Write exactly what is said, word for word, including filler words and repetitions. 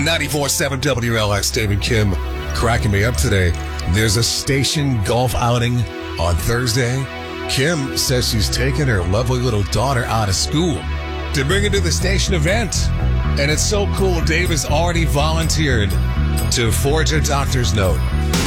ninety-four point seven W L X, David Kim cracking me up today. There's a station golf outing on Thursday. Kim says she's taking her lovely little daughter out of school to bring her to the station event. And it's so cool. Dave has already volunteered to forge a doctor's note